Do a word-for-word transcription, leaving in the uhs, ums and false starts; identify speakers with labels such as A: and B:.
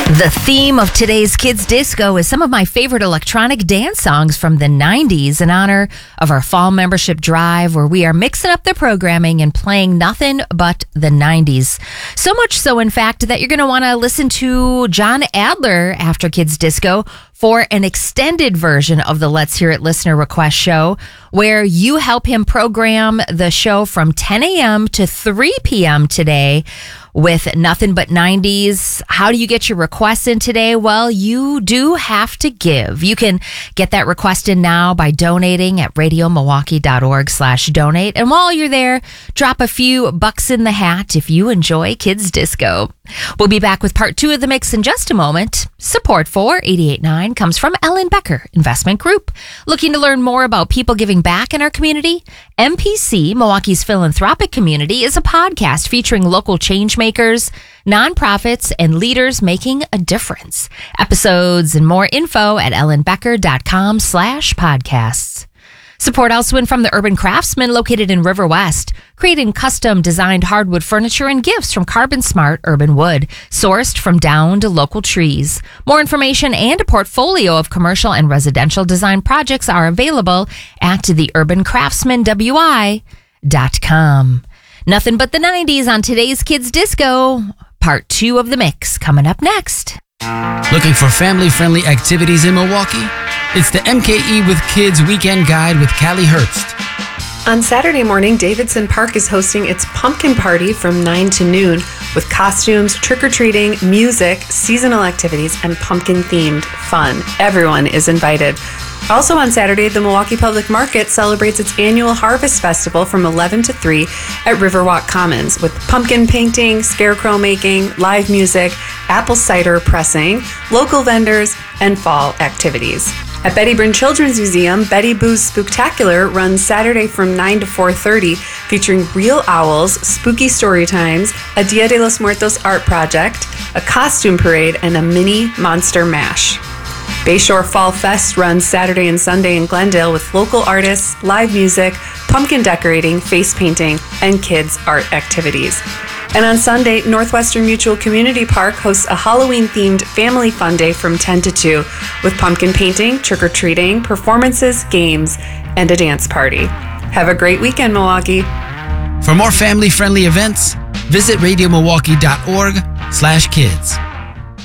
A: The theme of today's Kids Disco is some of my favorite electronic dance songs from the nineties in honor of our fall membership drive, where we are mixing up the programming and playing nothing but the nineties. So much so, in fact, that you're going to want to listen to John Adler after Kids Disco for an extended version of the Let's Hear It listener request show, where you help him program the show from ten a.m. to three p.m. today with Nothing But nineties. How do you get your requests in today? Well, you do have to give. You can get that request in now by donating at radiomilwaukee.org slash donate. And while you're there, drop a few bucks in the hat if you enjoy Kids Disco. We'll be back with part two of the mix in just a moment. Support for eighty-eight point nine comes from Ellen Becker Investment Group. Looking to learn more about people giving back in our community? M P C, Milwaukee's philanthropic community, is a podcast featuring local change makers, nonprofits, and leaders making a difference. Episodes and more info at ellenbecker.com slash podcasts. Support also in from the Urban Craftsman located in River West, creating custom designed hardwood furniture and gifts from Carbon Smart Urban Wood, sourced from down to local trees. More information and a portfolio of commercial and residential design projects are available at the urban craftsman w i dot com. Nothing but the nineties on today's Kids Disco. Part two of the mix coming up next.
B: Looking for family-friendly activities in Milwaukee? It's the M K E with Kids Weekend Guide with Callie Herbst.
C: On Saturday morning, Davidson Park is hosting its pumpkin party from nine to noon with costumes, trick-or-treating, music, seasonal activities, and pumpkin-themed fun. Everyone is invited. Also on Saturday, the Milwaukee Public Market celebrates its annual Harvest Festival from eleven to three at Riverwalk Commons with pumpkin painting, scarecrow making, live music, apple cider pressing, local vendors, and fall activities. At Betty Bryn Children's Museum, Betty Boo's Spooktacular runs Saturday from nine to four thirty, featuring real owls, spooky story times, a Dia de los Muertos art project, a costume parade, and a mini monster mash. Bayshore Fall Fest runs Saturday and Sunday in Glendale with local artists, live music, pumpkin decorating, face painting, and kids' art activities. And on Sunday, Northwestern Mutual Community Park hosts a Halloween-themed family fun day from ten to two with pumpkin painting, trick-or-treating, performances, games, and a dance party. Have a great weekend, Milwaukee.
B: For more family-friendly events, visit radiomilwaukee.org slash kids.